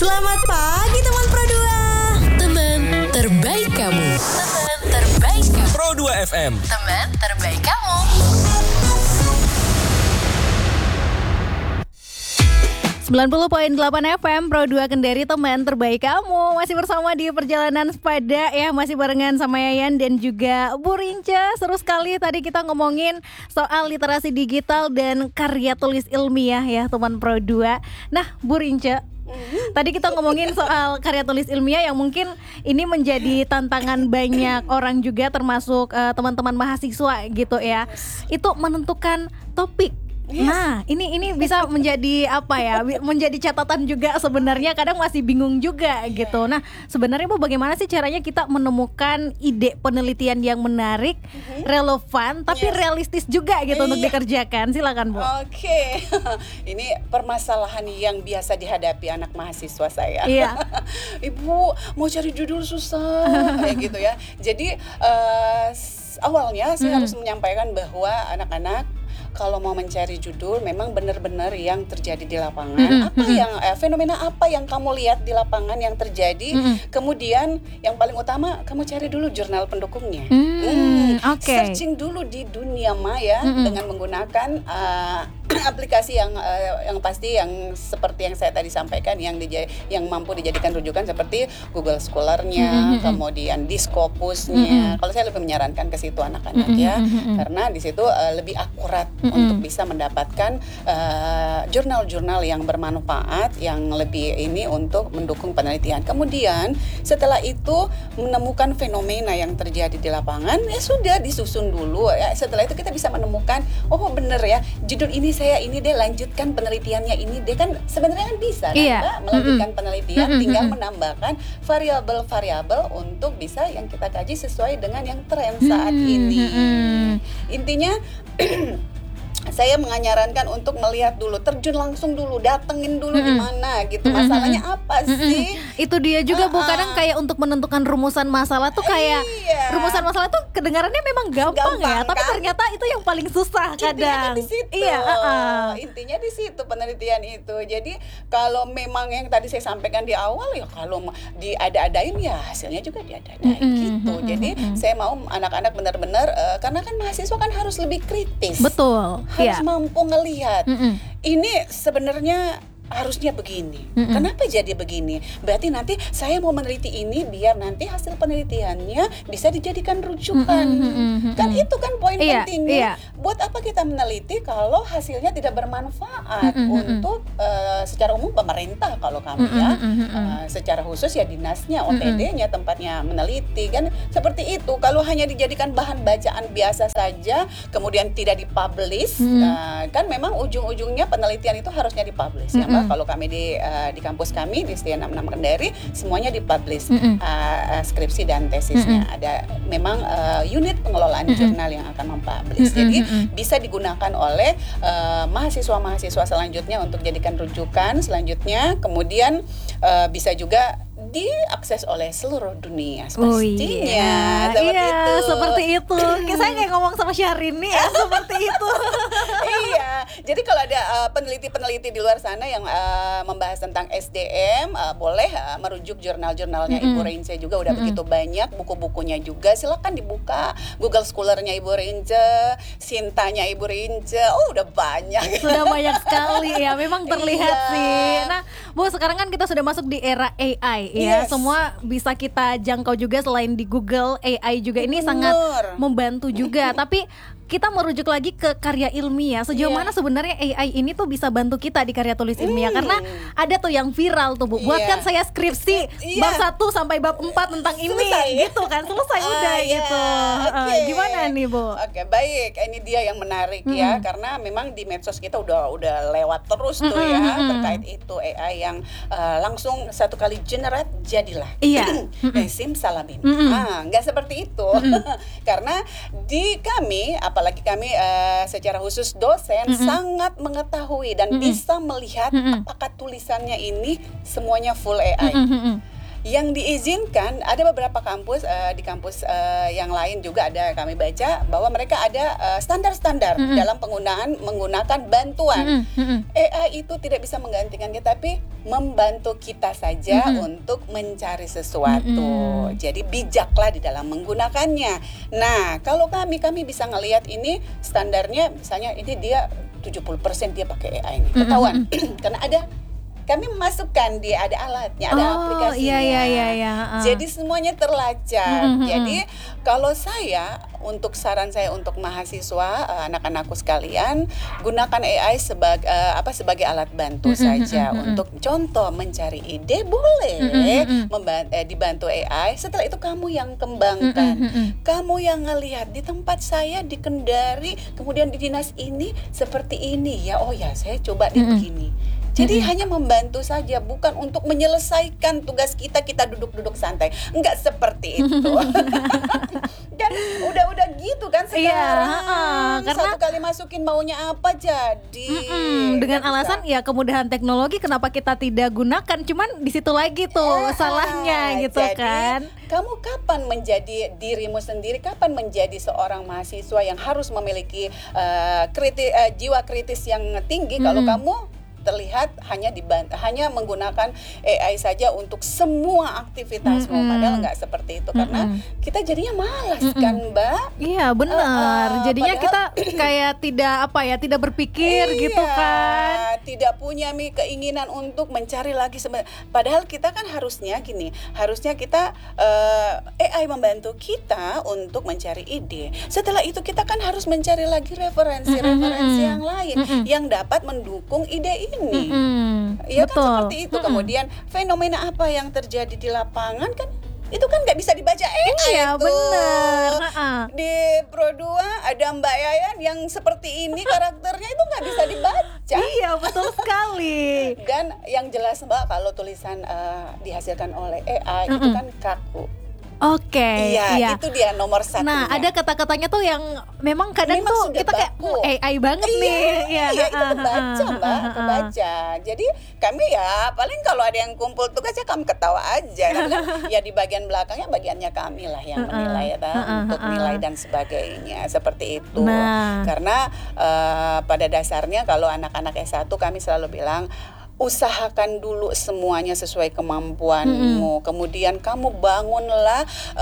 Selamat pagi teman Pro 2. Teman terbaik kamu. Teman terbaik kamu. Pro 2 FM. Teman terbaik kamu. .8 FM Pro 2 Kendari, teman terbaik kamu. Masih bersama di perjalanan sepada ya, masih barengan sama Yayan dan juga Bu Rinca. Seru sekali tadi kita ngomongin soal literasi digital dan karya tulis ilmiah ya teman Pro 2. Nah Bu Rinca, tadi kita ngomongin soal karya tulis ilmiah yang mungkin ini menjadi tantangan banyak orang juga, termasuk teman-teman mahasiswa gitu ya. Itu menentukan topik. Nah, ini bisa menjadi apa ya? Menjadi catatan juga sebenarnya, kadang masih bingung juga gitu. Nah, sebenarnya Bu, bagaimana sih caranya kita menemukan ide penelitian yang menarik, relevan, tapi realistis juga gitu untuk dikerjakan? Silakan Bu. Oke. Ini permasalahan yang biasa dihadapi anak mahasiswa saya. Iya. Ibu, mau cari judul susah kayak gitu ya. Jadi awalnya saya harus menyampaikan bahwa anak-anak kalau mau mencari judul memang benar-benar yang terjadi di lapangan. Apa yang fenomena apa yang kamu lihat di lapangan yang terjadi. Kemudian yang paling utama kamu cari dulu jurnal pendukungnya. Searching dulu di dunia maya dengan menggunakan aplikasi yang pasti yang seperti yang saya tadi sampaikan, yang mampu dijadikan rujukan seperti Google Scholar-nya, kemudian Discopus-nya. Kalau saya lebih menyarankan ke situ anak-anak ya, karena di situ lebih akurat untuk bisa mendapatkan jurnal-jurnal yang bermanfaat, yang lebih ini untuk mendukung penelitian. Kemudian setelah itu menemukan fenomena yang terjadi di lapangan, ya sudah disusun dulu ya. Setelah itu kita bisa menemukan, oh bener ya, judul ini saya ini deh lanjutkan penelitiannya ini deh, kan sebenarnya kan bisa kan Mbak melanjutkan penelitian, tinggal menambahkan variabel-variabel untuk bisa yang kita kaji sesuai dengan yang tren saat ini. Intinya saya menyarankan untuk melihat dulu, terjun langsung dulu, datengin dulu di mana gitu, masalahnya apa sih? Itu dia juga Bu, kadang kayak untuk menentukan rumusan masalah tuh kayak rumusan masalah tuh kedengarannya memang gampang ya, tapi kan? ternyata itu yang paling susah kadang. Intinya di situ. Intinya di situ penelitian itu. Jadi kalau memang yang tadi saya sampaikan di awal ya, kalau diada-adain ya hasilnya juga diada-adain gitu. Jadi saya mau anak-anak benar-benar karena kan mahasiswa kan harus lebih kritis. Betul. Harus mampu ngelihat ini sebenarnya harusnya begini. Kenapa jadi begini? Berarti nanti saya mau meneliti ini biar nanti hasil penelitiannya bisa dijadikan rujukan. Kan itu kan poin pentingnya. Buat apa kita meneliti kalau hasilnya tidak bermanfaat untuk secara umum pemerintah, kalau kami ya, secara khusus ya dinasnya, OPD-nya, tempatnya meneliti kan seperti itu. Kalau hanya dijadikan bahan bacaan biasa saja kemudian tidak dipublish, kan memang ujung-ujungnya penelitian itu harusnya dipublish ya Mbak. Kalau kami di kampus kami di Setia 66 Kendari semuanya dipublish, skripsi dan tesisnya. Ada memang unit pengelolaan jurnal yang akan mempublish. Jadi bisa digunakan oleh mahasiswa-mahasiswa selanjutnya untuk jadikan rujukan selanjutnya. Kemudian bisa juga diakses oleh seluruh dunia pastinya. Seperti itu. Saya kayak ngomong sama Syahrini ya, seperti itu. Iya. Jadi kalau ada peneliti-peneliti di luar sana yang membahas tentang SDM, boleh merujuk jurnal-jurnalnya Ibu Rinca juga udah begitu banyak, buku-bukunya juga silakan dibuka. Google Scholar-nya Ibu Rinca, Sintanya Ibu Rinca, udah banyak. Sudah banyak sekali ya, memang terlihat sih. Nah, Bu, sekarang kan kita sudah masuk di era AI ya. Semua bisa kita jangkau juga selain di Google, AI juga ini sangat membantu juga. Tapi kita merujuk lagi ke karya ilmiah. Sejauh mana sebenarnya AI ini tuh bisa bantu kita di karya tulis ilmiah? Karena ada tuh yang viral tuh Bu, buatkan saya skripsi bab 1 sampai bab 4 tentang ini gitu kan, selesai udah gitu. Gimana nih Bu? Oke, baik. Ini dia yang menarik ya, karena memang di medsos kita udah lewat terus tuh ya terkait itu AI yang langsung satu kali generate jadilah. Simsalabim. Nggak seperti itu. Karena di kami apalagi kami secara khusus dosen sangat mengetahui dan bisa melihat apakah tulisannya ini semuanya full AI. Yang diizinkan ada beberapa kampus, di kampus yang lain juga ada kami baca bahwa mereka ada standar-standar dalam menggunakan bantuan. AI itu tidak bisa menggantikan kita, tapi membantu kita saja untuk mencari sesuatu. Jadi bijaklah di dalam menggunakannya. Nah, kalau kami bisa ngelihat ini standarnya, misalnya ini dia 70% dia pakai AI ini. Ketahuan. Karena kami memasukkan dia, ada alatnya, ada aplikasinya. Iya. Jadi semuanya terlacak. Jadi kalau untuk saran saya untuk mahasiswa, anak-anakku sekalian, gunakan AI sebagai alat bantu saja. Untuk contoh mencari ide boleh, dibantu AI. Setelah itu kamu yang kembangkan. Kamu yang ngelihat di tempat saya di Kendari, kemudian di dinas ini seperti ini ya. Oh ya, saya coba begini. Jadi hanya membantu saja, bukan untuk menyelesaikan tugas kita duduk-duduk santai. Enggak seperti itu. Dan udah gitu kan sekarang. Karena satu kali masukin maunya apa jadi. Dengan alasan ya kemudahan teknologi, kenapa kita tidak gunakan? Cuman di situ lagi tuh salahnya gitu jadi, kan. Kamu kapan menjadi dirimu sendiri? Kapan menjadi seorang mahasiswa yang harus memiliki jiwa kritis yang tinggi kalau kamu terlihat hanya menggunakan AI saja untuk semua aktivitasmu, padahal nggak seperti itu, karena kita jadinya malas kan, Mbak? Iya benar. Jadinya kita kayak tidak berpikir gitu kan? Tidak punya keinginan untuk mencari lagi. Padahal kita kan harusnya kita AI membantu kita untuk mencari ide. Setelah itu kita kan harus mencari lagi referensi yang lain yang dapat mendukung ide ini. Ya kan seperti itu. Kemudian fenomena apa yang terjadi di lapangan kan itu kan nggak bisa dibaca AI. Iya benar. Di Pro2 ada Mbak Yayan yang seperti ini karakternya itu nggak bisa dibaca. Iya betul sekali. Dan yang jelas Mbak, kalau tulisan dihasilkan oleh AI itu kan kaku. Oke, iya. Itu dia nomor satunya. Nah, ada kata-katanya tuh yang memang kadang tuh kita kayak AI banget nih. Iya, itu kebaca Mbak, kebaca. Jadi kami paling kalau ada yang kumpul tugas kami ketawa aja. Tapi kan di bagian belakangnya bagiannya kami lah yang menilai untuk nilai dan sebagainya, seperti itu. Karena pada dasarnya kalau anak-anak S1 kami selalu bilang, usahakan dulu semuanya sesuai kemampuanmu. Kemudian kamu bangunlah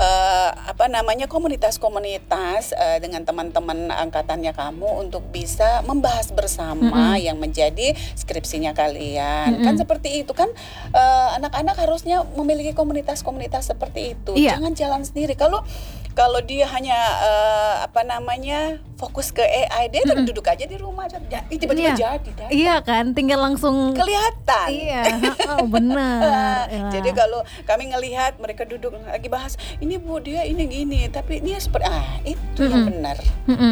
komunitas-komunitas dengan teman-teman angkatannya kamu untuk bisa membahas bersama yang menjadi skripsinya kalian. Kan seperti itu kan, anak-anak harusnya memiliki komunitas-komunitas seperti itu. Jangan jalan sendiri. Kalau dia hanya fokus ke AI, dia duduk aja di rumah tiba-tiba jadi. Iya kan, tinggal langsung kelihatan. Iya, benar. Jadi kalau kami ngelihat mereka duduk lagi bahas, ini Bu dia ini gini, tapi ini seperti itu yang benar.